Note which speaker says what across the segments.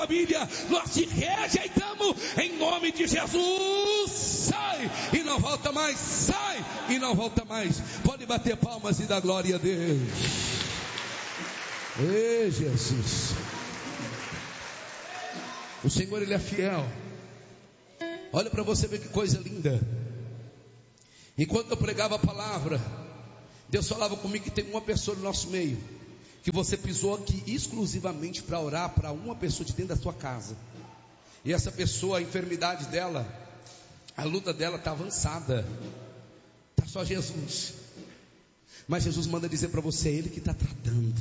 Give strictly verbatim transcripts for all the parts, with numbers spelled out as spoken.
Speaker 1: família, nós te rejeitamos em nome de Jesus. Sai e não volta mais, sai e não volta mais. Pode bater palmas e dar glória a Deus. Ei, Jesus, o Senhor, Ele é fiel. Olha para você ver que coisa linda. Enquanto eu pregava a palavra, Deus falava comigo que tem uma pessoa no nosso meio, que você pisou aqui exclusivamente para orar para uma pessoa de dentro da sua casa. E essa pessoa, a enfermidade dela, a luta dela está avançada. Está só Jesus. Mas Jesus manda dizer para você, é Ele que está tratando.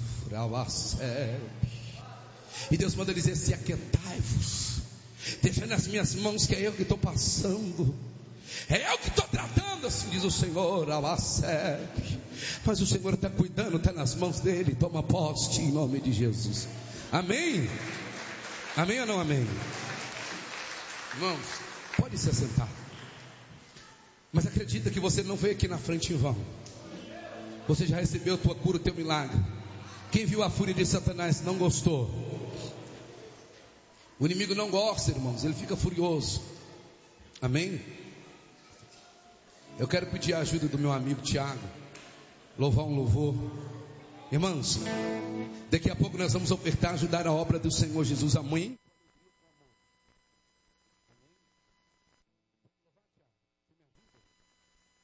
Speaker 1: E Deus manda dizer, se aquietai-vos, deixa nas minhas mãos que é eu que estou passando. É eu que estou tratando, assim diz o Senhor. Mas o Senhor está cuidando, está nas mãos dele. Toma posse em nome de Jesus. Amém? Amém ou não amém? Irmãos, pode se assentar. Mas acredita que você não veio aqui na frente em vão. Você já recebeu a tua cura, o teu milagre. Quem viu a fúria de Satanás não gostou. O inimigo não gosta, irmãos, ele fica furioso. Amém? Eu quero pedir a ajuda do meu amigo Tiago, louvar um louvor. Irmãos, daqui a pouco nós vamos ofertar, ajudar a obra do Senhor Jesus. Amém?